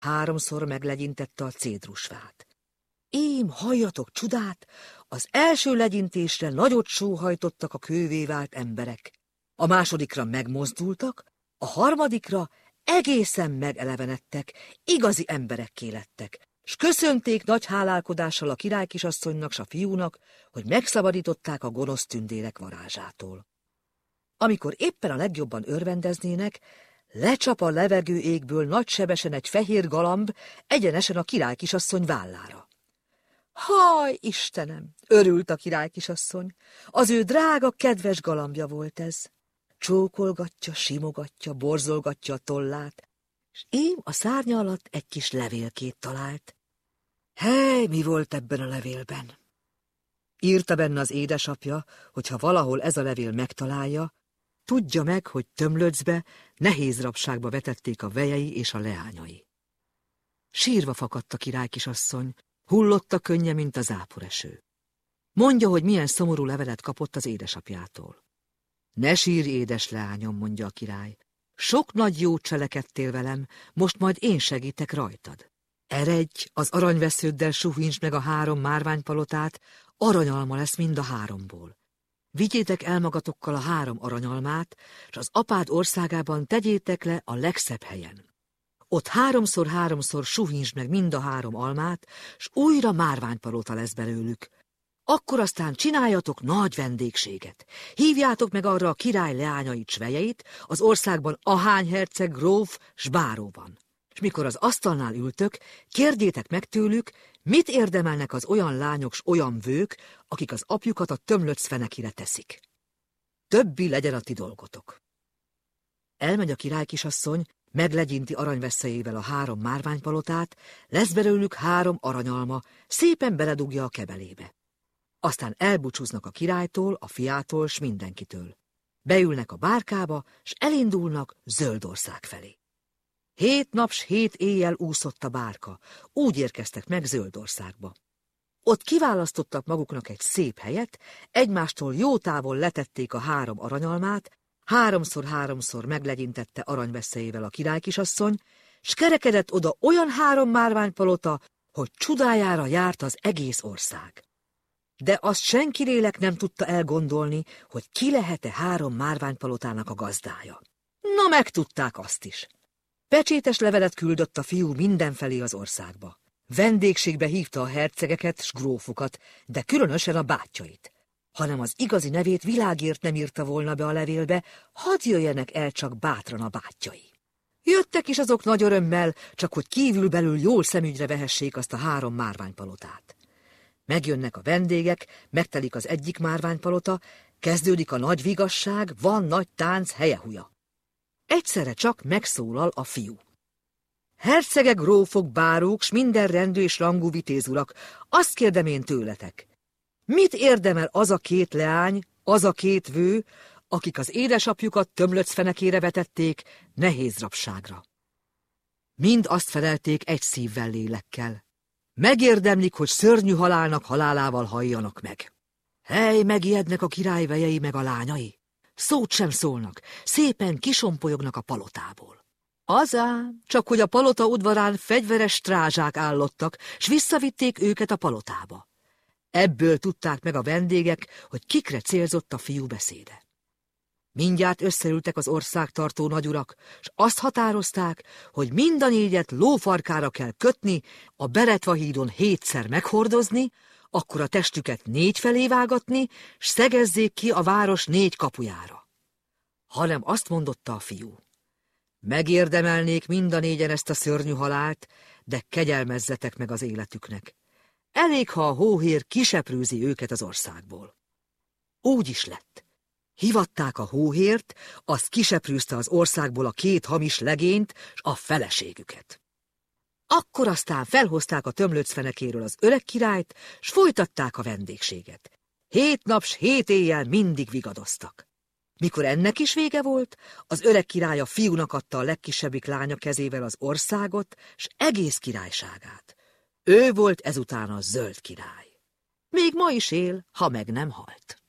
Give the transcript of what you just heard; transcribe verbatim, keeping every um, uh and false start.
háromszor meglegyintette a cédrusfát. Ím, halljatok csodát, az első legyintésre nagyot sóhajtottak a kővé vált emberek. A másodikra megmozdultak, a harmadikra egészen megelevenedtek, igazi emberekké lettek, s köszönték nagy hálálkodással a királykisasszonynak s a fiúnak, hogy megszabadították a gonosz tündérek varázsától. Amikor éppen a legjobban örvendeznének, lecsap a levegő égből nagysebesen egy fehér galamb egyenesen a királykisasszony vállára. Haj, Istenem! Örült a királykisasszony. Az ő drága, kedves galambja volt ez. Csókolgatja, simogatja, borzolgatja a tollát, és ím a szárnya alatt egy kis levélkét talált. Hely, mi volt ebben a levélben? Írta benne az édesapja, hogy ha valahol ez a levél megtalálja, tudja meg, hogy Tömlöcbe nehéz rabságba vetették a vejei és a leányai. Sírva fakadt a királykisasszony, hullott a könnye, mint a záporeső. Mondja, hogy milyen szomorú levelet kapott az édesapjától. Ne sírj, édes leányom, mondja a király. Sok nagy jót cselekedtél velem, most majd én segítek rajtad. Eredj, az aranyvesződdel suhintsd meg a három márványpalotát, aranyalma lesz mind a háromból. Vigyétek el magatokkal a három aranyalmát, s az apád országában tegyétek le a legszebb helyen. Ott háromszor-háromszor suhintsd meg mind a három almát, s újra márványpalota lesz belőlük. Akkor aztán csináljatok nagy vendégséget. Hívjátok meg arra a király leányait s vejeit, az országban ahány herceg, gróf s báró van. És mikor az asztalnál ültök, kérdjétek meg tőlük, mit érdemelnek az olyan lányok s olyan vők, akik az apjukat a Tömlöc fenekére teszik. Többi legyen a ti dolgotok. Elmegy a királykisasszony, meglegyinti aranyveszélyével a három márványpalotát, lesz belőlük három aranyalma, szépen beledugja a kebelébe. Aztán elbúcsúznak a királytól, a fiától s mindenkitől. Beülnek a bárkába, s elindulnak Zöldország felé. Hét nap s hét éjjel úszott a bárka, úgy érkeztek meg Zöldországba. Ott kiválasztottak maguknak egy szép helyet, egymástól jó távol letették a három aranyalmát, háromszor-háromszor meglegyintette aranyveszélyével a királykisasszony, s kerekedett oda olyan három márványpalota, hogy csodájára járt az egész ország. De azt senki lélek nem tudta elgondolni, hogy ki lehet-e három márványpalotának a gazdája. Na, megtudták azt is. Pecsétes levelet küldött a fiú mindenfelé az országba. Vendégségbe hívta a hercegeket s grófokat, de különösen a bátyjait. Hanem az igazi nevét világért nem írta volna be a levélbe, hadd jöjjenek el csak bátran a bátyjai. Jöttek is azok nagy örömmel, csak hogy kívülbelül jól szemügyre vehessék azt a három márványpalotát. Megjönnek a vendégek, megtelik az egyik márványpalota, kezdődik a nagy vigasság, van nagy tánc, helyehuja. Egyszerre csak megszólal a fiú. Hercegek, grófok, bárók, s minden rendű és rangú vitézurak, azt kérdem én tőletek. Mit érdemel az a két leány, az a két vő, akik az édesapjukat Tömlöc fenekére vetették nehéz rabságra? Mind azt felelték egy szívvel, lélekkel. Megérdemlik, hogy szörnyű halálnak halálával halljanak meg. Hely, megijednek a király vejei meg a lányai. Szót sem szólnak, szépen kisompolyognak a palotából. Azán, csak hogy a palota udvarán fegyveres strázsák állottak, s visszavitték őket a palotába. Ebből tudták meg a vendégek, hogy kikre célzott a fiú beszéde. Mindjárt összeültek az országtartó nagyurak, s azt határozták, hogy mind a négyet lófarkára kell kötni, a Beretva hídon hétszer meghordozni, akkor a testüket négy felé vágatni, s szegezzék ki a város négy kapujára. Hanem azt mondotta a fiú. Megérdemelnék mind a négyen ezt a szörnyű halált, de kegyelmezzetek meg az életüknek. Elég, ha a hóhér kiseprőzi őket az országból. Úgy is lett. Hivatták a hóhért, az kiseprőzte az országból a két hamis legényt s a feleségüket. Akkor aztán felhozták a Tömlöc fenekéről az öreg királyt, s folytatták a vendégséget. Hét nap s hét éjjel mindig vigadoztak. Mikor ennek is vége volt, az öreg király a fiúnak adta a legkisebbik lánya kezével az országot, s egész királyságát. Ő volt ezután a zöld király. Még ma is él, ha meg nem halt.